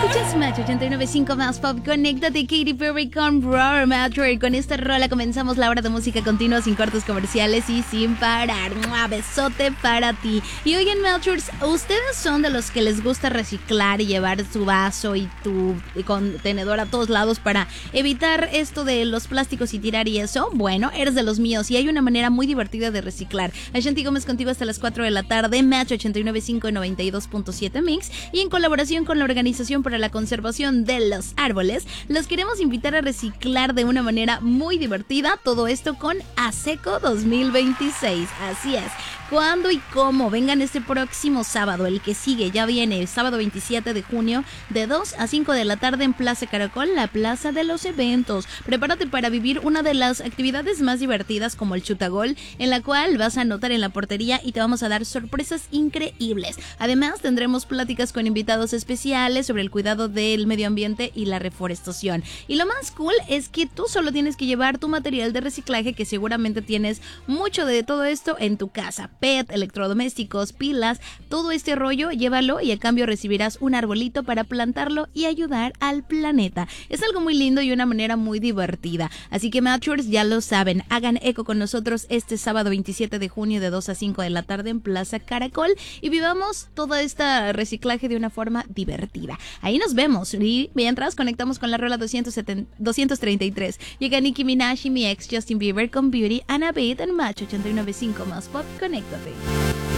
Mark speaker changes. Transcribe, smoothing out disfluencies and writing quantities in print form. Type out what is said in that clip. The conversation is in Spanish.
Speaker 1: Escuchas Match 89.5 más pop. Conéctate, Katy Perry con Roar Matcher. Con esta rola comenzamos la hora de música continua, sin cortes comerciales y sin parar. ¡Mua! Besote para ti. Y hoy en Matchers, ¿ustedes son de los que les gusta reciclar y llevar su vaso y tu contenedor a todos lados para evitar esto de los plásticos y tirar y eso? Bueno, eres de los míos y hay una manera muy divertida de reciclar. Ashanti Gómez contigo hasta las 4 de la tarde, Match 89.5 y 92.7 Mix, y en colaboración con la Organización para la Conservación de los Árboles, los queremos invitar a reciclar de una manera muy divertida, todo esto con ASECO 2026. Así es. ¿Cuándo y cómo? Vengan este próximo sábado, el que sigue, ya viene, el sábado 27 de junio, de 2 a 5 de la tarde en Plaza Caracol, la plaza de los eventos. Prepárate para vivir una de las actividades más divertidas como el chutagol, en la cual vas a anotar en la portería y te vamos a dar sorpresas increíbles. Además, tendremos pláticas con invitados especiales sobre el cuidado del medio ambiente y la reforestación. Y lo más cool es que tú solo tienes que llevar tu material de reciclaje, que seguramente tienes mucho de todo esto en tu casa. PET, electrodomésticos, pilas, todo este rollo, llévalo y a cambio recibirás un arbolito para plantarlo y ayudar al planeta. Es algo muy lindo y una manera muy divertida. Así que Matchers ya lo saben, hagan eco con nosotros este sábado 27 de junio de 2 a 5 de la tarde en Plaza Caracol y vivamos todo este reciclaje de una forma divertida. Ahí nos vemos y mientras conectamos con la rola 233. Llega Nicki Minaj y mi ex Justin Bieber con Beauty and a Beat en Match 89.5 más pop. Conéctate.